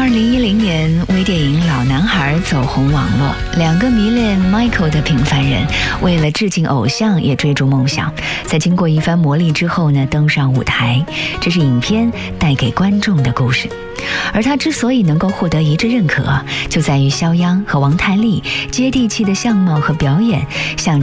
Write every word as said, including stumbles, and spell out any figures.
二零一零年，微电影《老男孩》走红网络，两个迷恋 Michael 的平凡人，为了致敬偶像，也追逐梦想。在经过一番磨砺之后呢，登上舞台。这是影片带给观众的故事。而他之所以能够获得一致认可，就在于肖央和王太利接地气的相貌和表演，像